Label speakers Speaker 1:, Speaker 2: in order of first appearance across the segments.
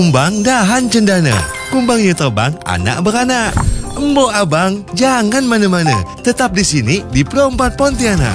Speaker 1: Kumbang dahan cendana. Kumbangnya terbang, anak beranak. Mbok abang, jangan mana-mana. Tetap di sini di Pro 4 Pontianak.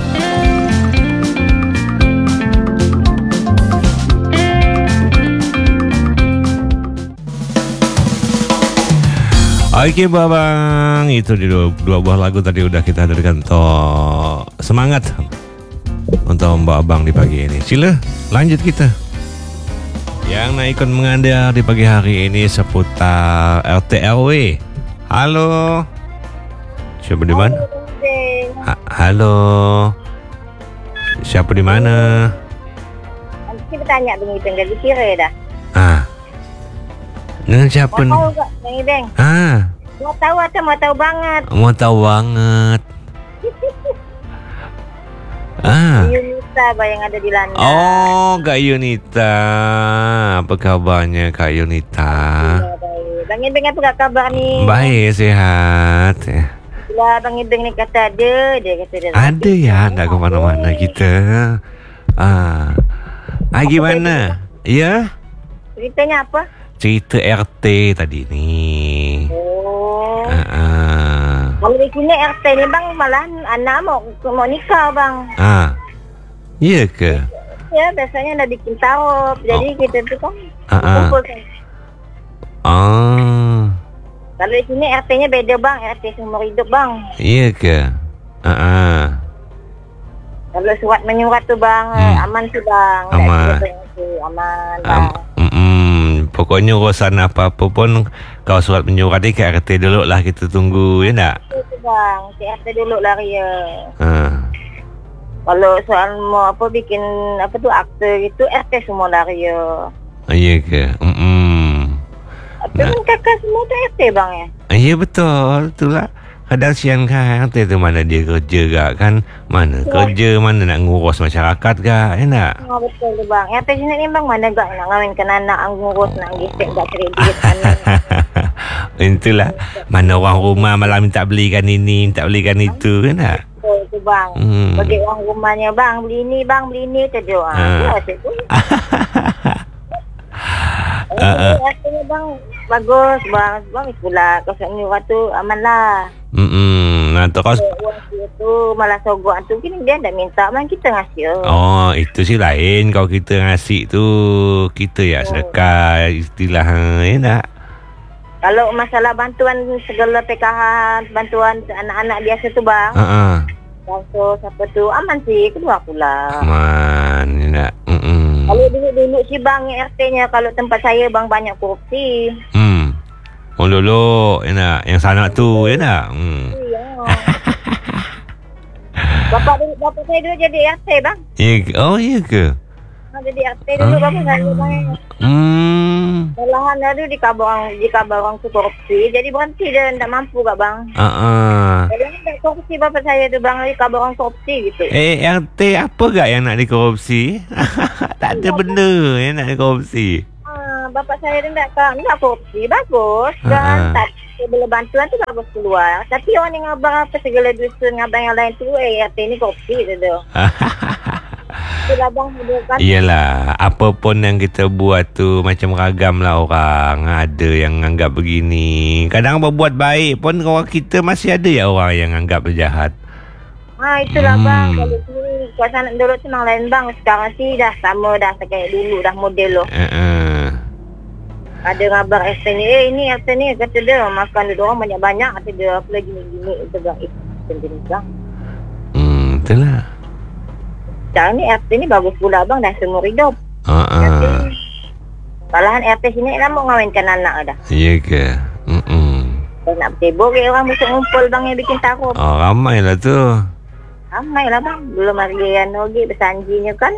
Speaker 1: Oke babang, itu di dua buah lagu tadi udah kita hadirkan. Toh semangat untuk Mbak Abang di pagi ini. Sila lanjut kita. Yang nak ikut mengandar di pagi hari ini seputar RT/RW. Halo. Siapa di mana? Halo. Siapa di mana?
Speaker 2: Nanti bertanya dengan Ibeng dari kira dah.
Speaker 1: Dengan siapa
Speaker 2: Mau
Speaker 1: nih?
Speaker 2: tahu tak dengan Ibeng? Mau tahu atau mau tahu banget?
Speaker 1: Mau tahu banget.
Speaker 2: Yunita yang ada di Landa.
Speaker 1: Oh, Kak Yunita. Apa kabarnya Kak Yunita?
Speaker 2: Ya, baik. Bang Ibeng apa kabar ni?
Speaker 1: Baik, sehat.
Speaker 2: Bila Bang Ibeng ni kata dia kata dia.
Speaker 1: Ada ya, tak ke mana-mana kita. Gimana? Ya?
Speaker 2: Ceritanya apa?
Speaker 1: Cerita RT tadi ni.
Speaker 2: Oh. Kalau di sini RT ni bang malah anak mau nikah bang.
Speaker 1: Ya ke?
Speaker 2: Ya biasanya dah bikin tarup. Jadi kita tu kan kumpul kan. Kalau di sini RT-nya beda bang, RT seumur hidup bang.
Speaker 1: Iya ke?
Speaker 2: Kalau surat menyurat tu bang, aman tu bang.
Speaker 1: Aman.
Speaker 2: Aman bang.
Speaker 1: Pokoknya urusan apa-apa pun kau surat menyurat ni ke RT dulu lah, kita tunggu, ya tak?
Speaker 2: Itu bang, ke RT dulu lah ya. Kalau soal mau apa bikin apa tu akte gitu RT semua lah ya.
Speaker 1: Iya ke?
Speaker 2: Tapi kan kakak semua tu RT bang ya?
Speaker 1: Iya betul, itulah. Kadang siang kan RT tu mana dia kerja gak kan? Mana kerja, mana nak ngurus masyarakat gak, ya tak?
Speaker 2: Betul tu bang. RT sini ni bang mana gak nak ngawinkan anak, ngurus, nak gisik gak kredit anak.
Speaker 1: Itulah. Mana orang rumah malam minta belikan ini, minta belikan itu, kan tak?
Speaker 2: Betul tu bang. Bagi orang rumahnya bang, beli ni tu dia. Asyik tu. Rasanya bang bagus bang. Bang itulah kau nyurat tu aman lah.
Speaker 1: Nah terus
Speaker 2: tu malah sogok tu kini dia tak minta bang, kita ngasih.
Speaker 1: Oh itu sih lain. Kalau kita ngasih tu kita ya sedekah istilah, ya tak?
Speaker 2: Kalau masalah bantuan segala PKH, bantuan anak-anak biasa tu bang. So siapa tu aman sih, kedua pula.
Speaker 1: Aman, ya tak?
Speaker 2: Kalau dulu si bang RT-nya, kalau tempat saya bang banyak korupsi.
Speaker 1: Oh dulu, ya tak? Yang sana tu, ya tak?
Speaker 2: Iya. Bapak saya dulu jadi RT bang.
Speaker 1: Oh iya ke?
Speaker 2: Jadi RT dulu bapak saya bang. Malahan ada di kabarang tu korupsi, jadi berhenti dia tak mampu gak bang. Jadi tak korupsi bapak saya tu bang, di kabarang korupsi gitu.
Speaker 1: RT apa gak yang nak dikorupsi? Tak ada benda yang nak dikorupsi.
Speaker 2: Bapak saya tu tak korupsi, bagus. Dan tak bila bantuan tu bagus keluar. Tapi orang yang ngabang apa segala dusun, ngabang yang lain tu, RT ni korupsi tu. Itulah bang, kan?
Speaker 1: Iyalah, apa pun yang kita buat tu macam ragam lah orang. Ada yang anggap begini. Kadang berbuat baik pun orang kita masih ada ya orang yang anggap jahat.
Speaker 2: Itulah bang. Kalau sini suasana dulu tu memang lain bang. Sekarang sih dah sama dah kayak dulu dah model loh. Ada ngabar RT ni, ini RT ni kata dia makan dia orang banyak-banyak, kata dia apa lagi gini itu bang. Itu bang.
Speaker 1: Itulah.
Speaker 2: Sekarang ni RT ni bagus pula bang, dah seumur hidup. Malahan RT sini dah mau ngawinkan anak dah.
Speaker 1: Iya ke?
Speaker 2: Kalau nak bersibuk orang mesti ngumpul bang yang bikin tarup.
Speaker 1: Ramai lah tu.
Speaker 2: Ramai lah bang. Belum hari yang lagi bersanjinya kan.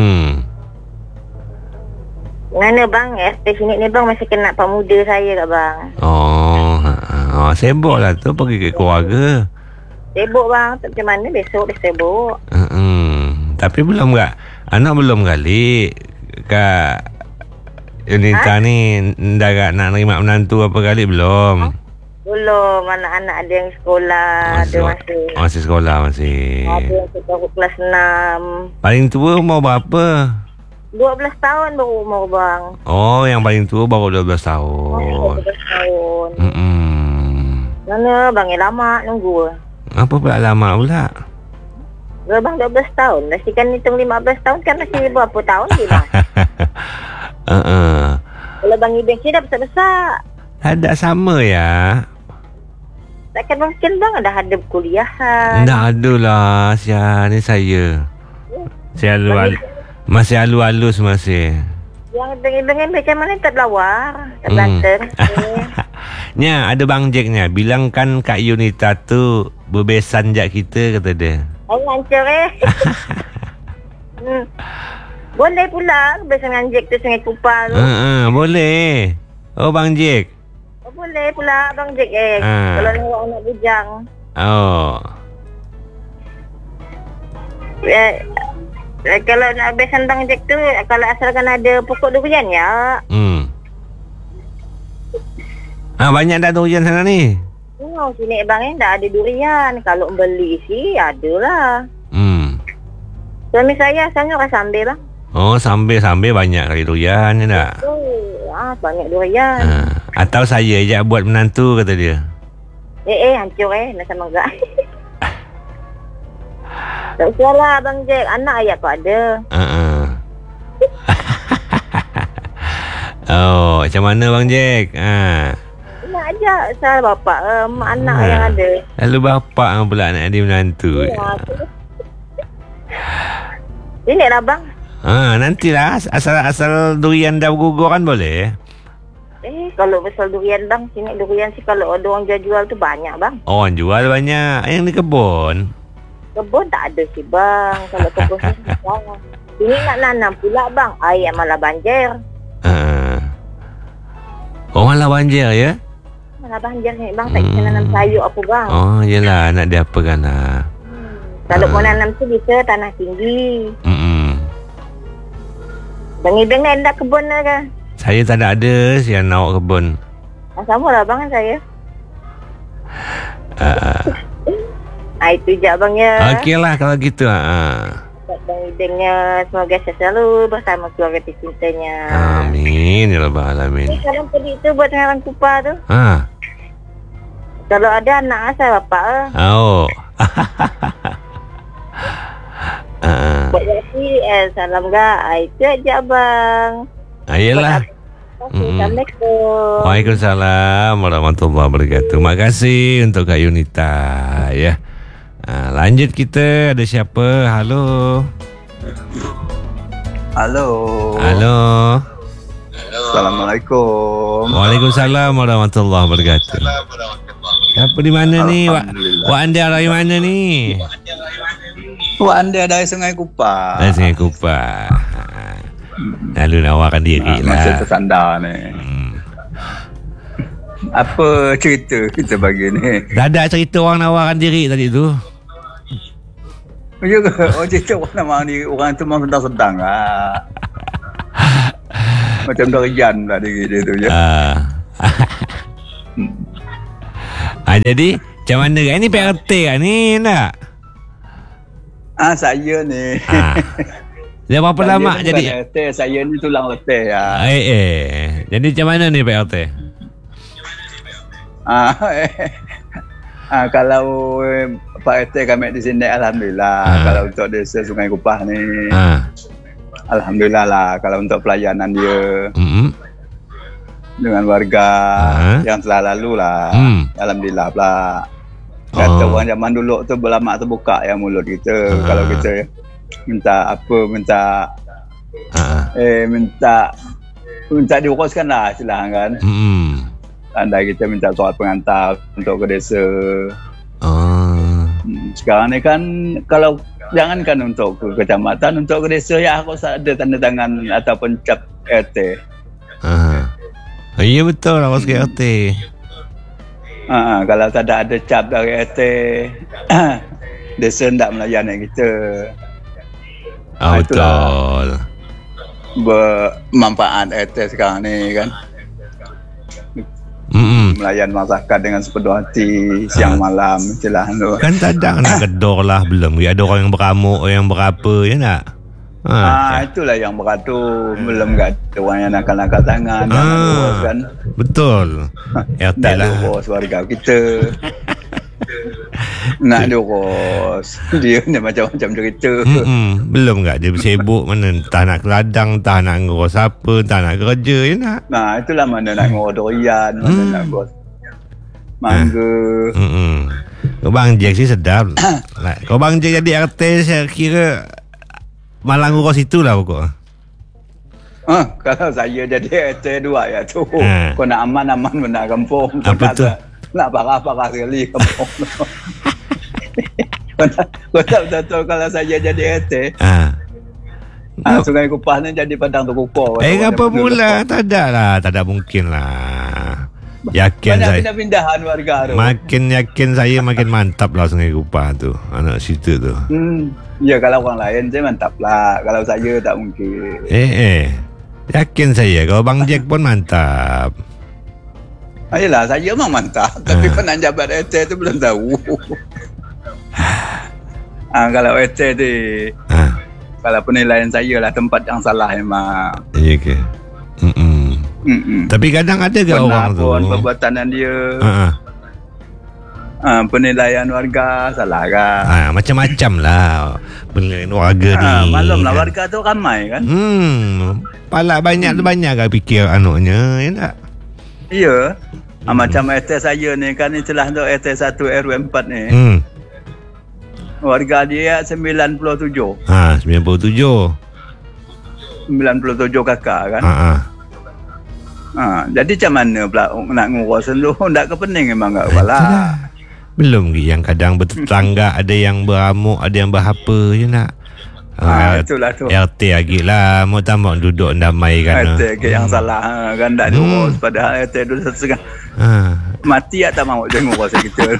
Speaker 2: Mana bang RT sini ni bang masih kena pak muda saya kat bang.
Speaker 1: Sibuk lah tu pergi ke keluarga.
Speaker 2: Sibuk bang, tak macam mana besok dia sibuk.
Speaker 1: Tapi belum gak? Anak belum kali Kak Yunita ni dah nak nerima menantu apa kali belum?
Speaker 2: Belum, anak-anak ada yang sekolah, ada
Speaker 1: masih sekolah masih.
Speaker 2: Ada yang baru kelas 6.
Speaker 1: Paling tua umur berapa?
Speaker 2: 12 tahun baru umur bang.
Speaker 1: Oh, yang paling tua baru 12 tahun.
Speaker 2: 12 tahun.
Speaker 1: Mana
Speaker 2: bang yang lama nunggu.
Speaker 1: Apa pula lama pula?
Speaker 2: Bang 12 tahun. Dah kan hitung 15 tahun kan masih berapa tahun je bang? Kalau bang Ibeng sini dah besar-besar.
Speaker 1: Ada sama ya.
Speaker 2: Takkan mungkin bang dah ada kuliahan.
Speaker 1: Dah ada lah. Ni saya. Saya masih halus masih.
Speaker 2: Yang Ibeng macam mana tak belawar. Tak belanteng.
Speaker 1: Nya, ada Bang Jack nya. Bilangkan Kak Yunita tu berbesan jak kita, kata dia.
Speaker 2: Hancur Boleh pula besan dengan Jack tu Sungai Kupang tu.
Speaker 1: Boleh. Oh, Bang Jack.
Speaker 2: Boleh pula Bang Jack kalau lawak anak bujang.
Speaker 1: Oh.
Speaker 2: Kalau nak besan Bang Jack tu, kalau asalkan ada pokok durian ya.
Speaker 1: Banyak dah durian sana ni.
Speaker 2: Sini bang dah ada durian. Kalau beli sih adalah. Suami saya asalnya orang Sambil bang. Oh,
Speaker 1: sambil banyak kali durian ni tak?
Speaker 2: Banyak durian.
Speaker 1: Atau saya je buat menantu, kata dia.
Speaker 2: Hancur nak sama enggak. Tak usah lah Bang Jack. Anak ayah kau ada.
Speaker 1: Oh, macam mana Bang Jack?
Speaker 2: Nak ajak salah bapak anak yang ada.
Speaker 1: Lalu bapak pula nak ada menantu.
Speaker 2: Ini lah bang.
Speaker 1: Nantilah asal durian dah bergugur kan boleh.
Speaker 2: Kalau besar durian bang, sini durian sih kalau ada orang jual tu banyak bang.
Speaker 1: Oh, orang jual banyak. Yang di kebun?
Speaker 2: Kebun tak ada sih bang. Kalau kebun sih banyak. Sini nak nanam pula bang. Air malah banjir.
Speaker 1: Oh, malah banjir ya?
Speaker 2: Malah banjir ni bang. Tak bisa nanam sayur apa bang.
Speaker 1: Oh, yelah. Nak diapakan lah.
Speaker 2: Kalau mau nanam tu bisa tanah tinggi. Bang Ibeng ni ada kebun lah kan?
Speaker 1: Saya tak ada siang nak kebun.
Speaker 2: Sama lah bang saya. Itu je abangnya.
Speaker 1: Okey lah kalau gitu.
Speaker 2: Bang Ibengnya semoga selalu bersama keluarga tercintanya.
Speaker 1: Amin ya rabbal alamin.
Speaker 2: Kalau pergi tu buat dengan orang Kupar tu. Kalau ada anak asal bapak.
Speaker 1: Oh.
Speaker 2: Buat jadi salam gak. Itu aja abang.
Speaker 1: Ayolah.
Speaker 2: Assalamualaikum.
Speaker 1: Waalaikumsalam warahmatullahi wabarakatuh. Terima kasih untuk Kak Yunita ya. Lanjut kita, ada siapa? Halo.
Speaker 3: Assalamualaikum.
Speaker 1: Waalaikumsalam warahmatullahi wabarakatuh. Siapa di mana ni? Wak anda dari mana ni?
Speaker 3: Wak anda dari Sungai Kupang.
Speaker 1: Dari Sungai Kupang. Lalu nawarkan diri lah.
Speaker 3: Macam tersandar ni. Apa cerita kita bagi ni?
Speaker 1: Dah ada cerita orang nawarkan diri tadi tu.
Speaker 3: Juga cerita orang nawarkan diri. Orang tu memang sedang-sedang lah. Macam darian pula diri dia tu je.
Speaker 1: Jadi macam mana kan? Ini PRT kan ni tak?
Speaker 3: Saya ni.
Speaker 1: Dah berapa lama jadi?
Speaker 3: Saya ni tulang letih ya.
Speaker 1: Jadi macam mana ni PRT?
Speaker 3: Kalau Pak RT kami di sini alhamdulillah. Kalau untuk desa Sungai Kupang ni alhamdulillah lah. Kalau untuk pelayanan dia dengan warga yang telah lalu lah, alhamdulillah pula. Kata orang zaman dulu tu berlama terbuka yang mulut kita. Kalau kita minta diuruskan lah silahan kan. Andai kita minta soal pengantar untuk ke desa. Sekarang ni kan kalau jangankan untuk ke kecamatan, untuk ke desa ya harus ada tanda tangan ataupun cap RT.
Speaker 1: Ya betul harus ke RT.
Speaker 3: Kalau tak ada cap dari RT, desa tak melayani kita.
Speaker 1: Betul.
Speaker 3: Bermanfaat RT sekarang ni kan. Melayan masyarakat dengan sepenuh hati siang malam itulah tu.
Speaker 1: Kan tak ada nak gedor lah belum. Ada orang yang beramuk, orang yang berapa ya nak.
Speaker 3: Itulah yang beratur. Belum tak ada orang yang nakal-nakal tangan kan.
Speaker 1: Betul. RT
Speaker 3: nak
Speaker 1: lah.
Speaker 3: urus warga kita. Nak urus dia ni macam-macam cerita.
Speaker 1: Belum tak dia sibuk mana, entah nak ke ladang, entah nak ngurus apa, entah nak kerja je nak.
Speaker 3: Itulah mana nak ngurus durian, mana nak ngurus mangga.
Speaker 1: Kau Bang Jack sih sedap. Kau Bang Jack jadi RT, saya kira malah ngurus itulah pokok.
Speaker 3: Kalau saya jadi RT 2 ya tu, kau nak aman-aman benar kampung.
Speaker 1: Apa tu?
Speaker 3: Nak parah-parah sekali kampung. Kau tak betul kalau saya jadi RT. Sungai Kupah ni jadi padang terkumpul.
Speaker 1: Apa pula? Tak ada mungkin lah. Yakin
Speaker 3: banyak
Speaker 1: saya.
Speaker 3: Pindah-pindahan warga tu.
Speaker 1: Makin yakin saya makin mantap lah Sungai Kupah tu. Anak situ tu.
Speaker 3: Ya kalau orang lain saya mantap lah. Kalau saya tak mungkin.
Speaker 1: Yakin saya. Kalau Bang Jack pun mantap.
Speaker 3: Ayolah, saya memang mantap. Tapi kau nak jabat RT tu belum tahu. Kalau RT tu, kalau penilaian saya lah tempat yang salah memang.
Speaker 1: Iya ke? Tapi kadang ada ke orang tu
Speaker 3: perbuatan dia. Penilaian warga salah kan.
Speaker 1: Macam-macam lah penilaian warga ni.
Speaker 3: Malam lah warga tu ramai kan.
Speaker 1: Palak banyak tu banyak kan fikir anunya, ya tak?
Speaker 3: Ya. Macam RT saya ni kan, itulah tu RT 1 RW 4 ni. Warga dia 97.
Speaker 1: 97
Speaker 3: kakak kan. Jadi macam mana pula nak ngurus dulu? Tak kepening memang tak kepala.
Speaker 1: Belum yang kadang bertetangga, ada yang beramuk, ada yang berapa je nak.
Speaker 3: Itulah tu.
Speaker 1: RT lagi lah, mau tambah duduk damai kan.
Speaker 3: RT yang salah kan, tak diurus. Padahal RT dulu setengah mati tak mahu dia ngurus kita.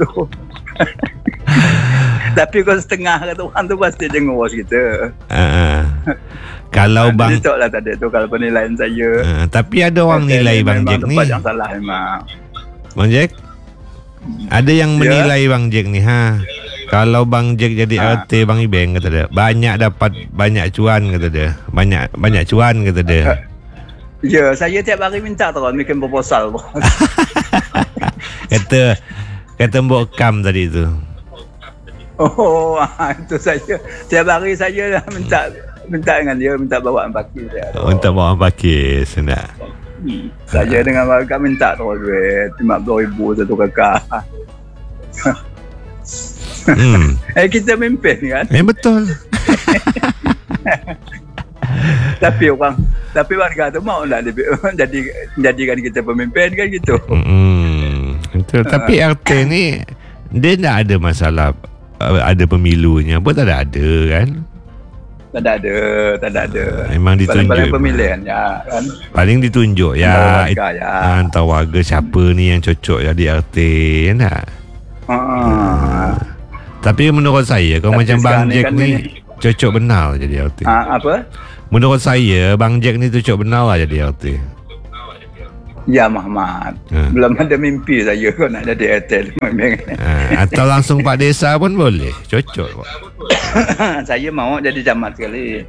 Speaker 3: Tapi kalau setengah kata orang tu pasti dia ngurus kita. Kalau Bang Jack lah tadi tu kalau penilaian saya.
Speaker 1: tapi ada orang nilai Bang Jack ni.
Speaker 3: Tempat yang salah memang.
Speaker 1: Bang Jack, ada yang menilai Bang Jack ni kalau Bang Jack jadi RT Bang Ibeng kata dia, banyak dapat banyak cuan kata dia. Banyak cuan kata dia.
Speaker 3: Ya, saya tiap hari minta terus bikin proposal.
Speaker 1: kata Mbok Kam tadi tu.
Speaker 3: Itu saya. Tiap hari saya minta dengan dia, minta bawaan pakis dia.
Speaker 1: Untuk bawaan pakis nak.
Speaker 3: Saya dengan warga minta terus duit 50,000 satu kakak. Kita mimpin kan?
Speaker 1: Betul.
Speaker 3: Tapi warga tu mau lah jadikan kita pemimpin kan gitu.
Speaker 1: Betul. Tapi RT ni dia tak ada masalah ada pemilunya pun tak ada kan?
Speaker 3: Tak ada.
Speaker 1: Memang ditunjuk.
Speaker 3: Paling pemilihan ya kan.
Speaker 1: Paling ditunjuk hantar warga siapa ni yang cocok jadi RT kan tak? Tapi menurut saya kalau macam Bang Jack ni cocok benar jadi RT.
Speaker 3: Apa?
Speaker 1: Menurut saya Bang Jack ni cocok benar lah jadi RT.
Speaker 3: Ya Muhammad. Belum ada mimpi saya kau nak jadi RT.
Speaker 1: Atau langsung Pak Desa pun boleh. Cocok.
Speaker 3: Saya mau jadi camat sekali.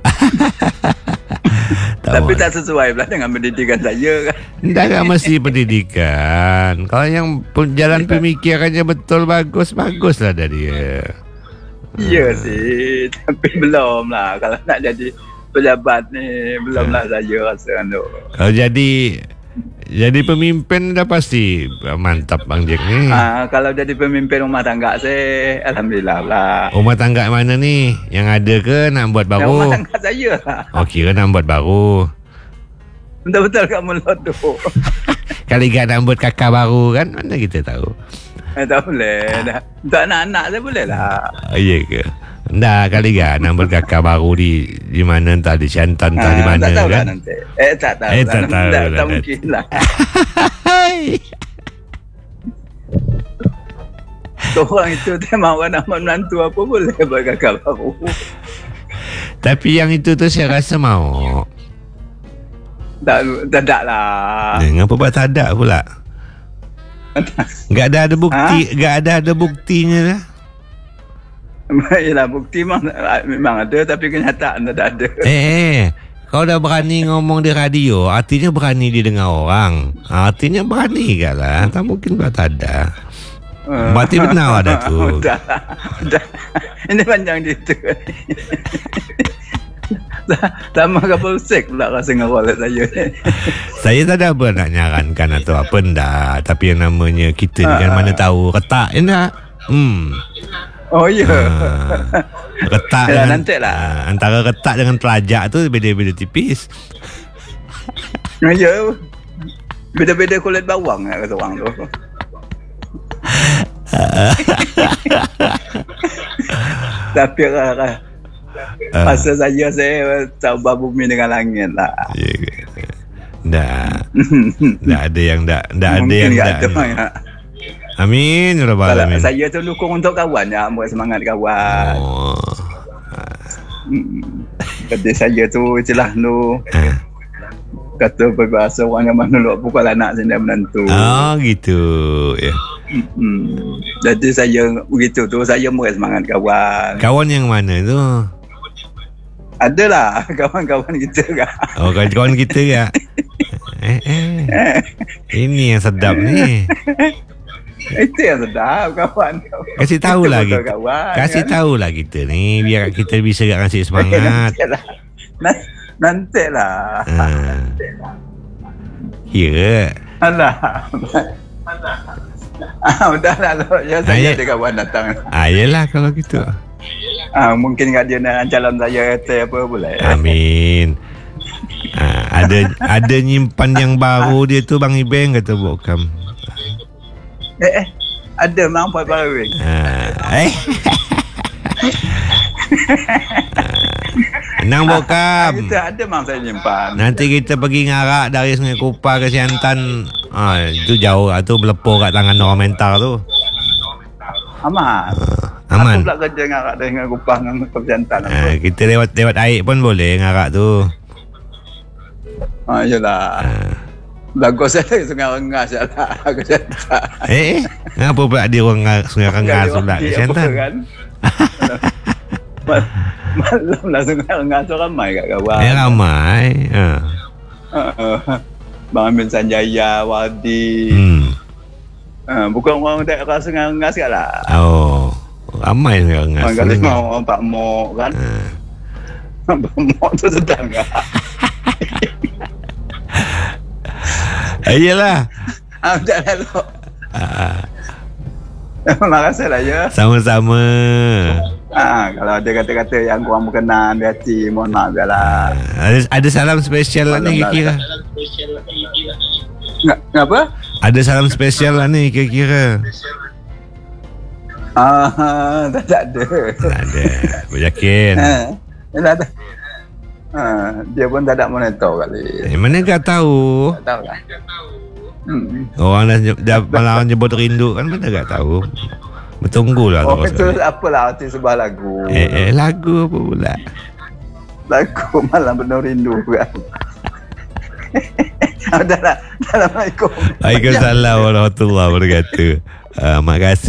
Speaker 3: Tapi tak sesuai pula dengan pendidikan saya kan.
Speaker 1: Tak mesti pendidikan. Kalau yang jalan pemikirannya betul bagus lah dari dia.
Speaker 3: Iya sih, tapi belum lah. Kalau nak jadi pejabat ni belum lah saya rasa tu.
Speaker 1: Kalau jadi pemimpin dah pasti mantap Bang Jack ni.
Speaker 3: Kalau jadi pemimpin rumah tangga saya, alhamdulillah lah.
Speaker 1: Rumah tangga mana ni? Yang ada ke nak buat baru?
Speaker 3: Rumah tangga saya.
Speaker 1: Kira nak buat baru.
Speaker 3: Betul-betul kamu lodoh.
Speaker 1: Kali gak nak buat kakak baru kan? Mana kita tahu.
Speaker 3: Tak boleh. Untuk anak-anak saya boleh lah.
Speaker 1: Iya ke? Tak, kali gak nak buat kakak baru di mana, entah di Siantan, entah di mana
Speaker 3: tak tahu
Speaker 1: kan?
Speaker 3: Lah nanti. Tak tahu. Tak mungkin lah. Orang itu dia mahu nak menantu apa boleh buat kakak baru.
Speaker 1: Tapi yang itu tu saya rasa mau.
Speaker 3: Tak lah.
Speaker 1: Ngapa buat tak ada pula? Gak ada bukti, gak ada buktinya lah.
Speaker 3: Yalah, bukti memang ada, tapi kenyataan tak ada.
Speaker 1: Kau dah berani ngomong di radio, artinya berani didengar orang. Artinya berani kan lah. Tak mungkin buat tak ada. Berarti benar ada tu.
Speaker 3: Udah. Ini panjang gitu. Sama kapal sek pula rasa ngawal saya.
Speaker 1: Saya tak ada apa nak nyarankan atau apa ndak. Tapi yang namanya kita ni kan mana tahu retak je nak.
Speaker 3: Oh ya.
Speaker 1: Retak
Speaker 3: dengan, nantilah.
Speaker 1: Antara retak dengan pelajak tu beda-beda tipis.
Speaker 3: Ya. Beda-beda kulit bawang kata orang tu. Tapi masa saya coba bumi dengan langit lah.
Speaker 1: Tak ada yang tak ada yang tak. Amin ya rabbal alamin.
Speaker 3: Saya tu dukung untuk kawan ya, buat semangat kawan. Jadi saya tu itulah tu. Kata berbahasa orang yang mana luak pukul anak sendiri menantu.
Speaker 1: Gitu ya.
Speaker 3: Jadi saya begitu tu, saya buat semangat kawan.
Speaker 1: Kawan yang mana tu?
Speaker 3: Adalah kawan-kawan kita kan.
Speaker 1: Kawan kita kan. Ini yang sedap ni.
Speaker 3: Itu yang sedap kawan.
Speaker 1: Kasih tahulah kita. Kasih tahulah kita ni biar kita bisa kasih semangat.
Speaker 3: Nantilah.
Speaker 1: Kira.
Speaker 3: Alah. Udahlah ya, saya ada kawan datang.
Speaker 1: Yelah kalau gitu.
Speaker 3: Mungkin kat dia nak calon saya apa boleh.
Speaker 1: Amin. Ada nyimpan yang baru dia tu Bang Ibeng kata Bokam.
Speaker 3: Ada memang baru.
Speaker 1: Nang Bokam.
Speaker 3: Kita ada memang saya nyimpan.
Speaker 1: Nanti kita pergi ngarak dari Sungai Kupar ke Siantan. Itu jauh tu melepur kat tangan orang mentar tu.
Speaker 3: Aman.
Speaker 1: Aman.
Speaker 3: Aku pula kerja ngarak dari Sungai Kupar dengan Siantan.
Speaker 1: Kita lewat air pun boleh ngarak tu.
Speaker 3: Yalah. Bagus saya Sungai Rengas je lah. Aku cakap.
Speaker 1: Kenapa pula dia orang Sungai Rengas pula ke Siantan?
Speaker 3: Kan? Malam lah Sungai Rengas tu ramai kat kawan.
Speaker 1: Ramai.
Speaker 3: Bang Amin Sanjaya, Wadi. Bukan orang daerah Sungai Rengas kat lah.
Speaker 1: Ramai Sungai Rengas.
Speaker 3: Orang kali orang Pak Mok kan. Pak Mok tu sedang kan.
Speaker 1: Iyalah.
Speaker 3: Dah lalu. Terima kasih lah ya.
Speaker 1: Sama-sama.
Speaker 3: Kalau ada kata-kata yang kurang berkenan di hati, mohon maaf lah.
Speaker 1: Ada salam spesial lah ni kira-kira.
Speaker 3: Kenapa?
Speaker 1: Ada salam spesial lah ni kira-kira.
Speaker 3: Tak ada.
Speaker 1: Tak ada. Beryakin.
Speaker 3: Tak ada. Dia pun tak ada monitor kali.
Speaker 1: Mana tak tahu?
Speaker 3: Tak tahu lah.
Speaker 1: Orang dah malah nyebut rindu kan, mana tak tahu. Bertunggulah terus.
Speaker 3: Itu apalah arti sebuah lagu.
Speaker 1: Lagu apa pula?
Speaker 3: Lagu malam penuh rindu kan. Assalamualaikum.
Speaker 1: Waalaikumsalam warahmatullahi wabarakatuh. Makasih.